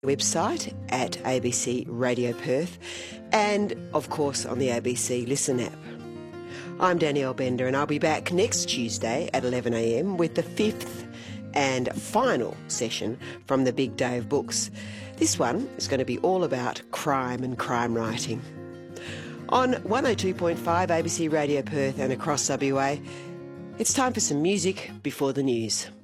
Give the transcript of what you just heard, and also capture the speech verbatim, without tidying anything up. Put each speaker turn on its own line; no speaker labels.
website at A B C Radio Perth and, of course, on the A B C Listen app. I'm Danielle Bender and I'll be back next Tuesday at eleven a m with the fifth and final session from the Big Day of Books. This one is going to be all about crime and crime writing. On one oh two point five A B C Radio Perth and across W A, it's time for some music before the news.